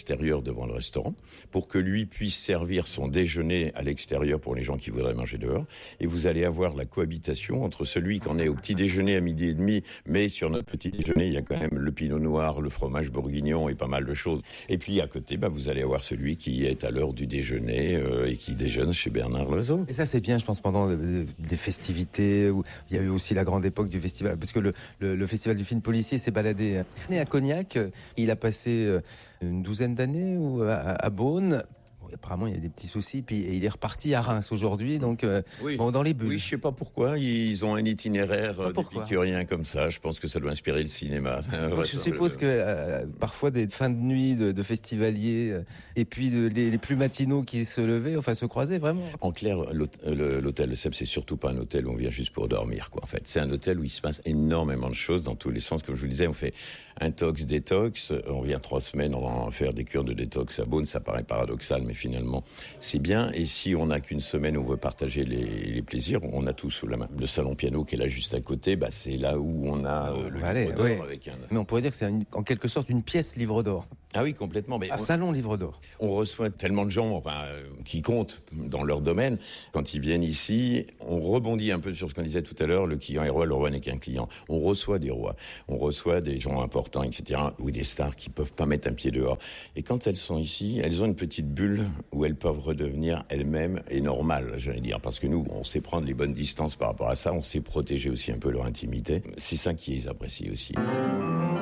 l'extérieur devant le restaurant pour que lui puisse servir son déjeuner à l'extérieur pour les gens qui voudraient manger dehors. Et vous allez avoir la cohabitation entre celui qu'on est au petit déjeuner à 12h30, mais sur notre petit déjeuner, il y a quand même le pinot noir, le fromage bourguignon et pas mal de choses. Et puis à côté, vous allez avoir celui qui est à l'heure du déjeuner et qui déjeune chez Bernard Loiseau. Et ça, c'est bien, je pense, pendant des festivités où il y a eu aussi la grande époque du festival, parce que le festival du film policier s'est baladé à Cognac. Il a passé une douzaine d'années à Beaune. Apparemment, il y a des petits soucis, et il est reparti à Reims aujourd'hui, donc dans les bulles. Oui, je sais pas pourquoi. Ils ont un itinéraire d'épicurien comme ça. Je pense que ça doit inspirer le cinéma. Donc, je suppose que parfois des fins de nuit de festivaliers et puis les plus matinaux qui se levaient, se croisaient vraiment. En clair, l'hôtel Le Cèpe, c'est surtout pas un hôtel où on vient juste pour dormir, quoi. En fait, c'est un hôtel où il se passe énormément de choses dans tous les sens. Comme je vous le disais, on fait intox, détox. On vient 3 semaines, on va faire des cures de détox à Beaune. Ça paraît paradoxal, mais finalement, c'est bien. Et si on n'a qu'une semaine où on veut partager les plaisirs, on a tout sous la main. Le salon piano qui est là juste à côté, c'est là où on a le livre d'or avec un... Mais on pourrait dire que c'est en quelque sorte une pièce livre d'or. Ah oui, complètement. Mais salon livre d'or. On reçoit tellement de gens, qui comptent dans leur domaine. Quand ils viennent ici, on rebondit un peu sur ce qu'on disait tout à l'heure, le client est roi, le roi n'est qu'un client. On reçoit des rois, on reçoit des gens importants, etc., ou des stars qui peuvent pas mettre un pied dehors. Et quand elles sont ici, elles ont une petite bulle où elles peuvent redevenir elles-mêmes et normales, j'allais dire. Parce que nous, on sait prendre les bonnes distances par rapport à ça, on sait protéger aussi un peu leur intimité. C'est ça qu'ils apprécient aussi.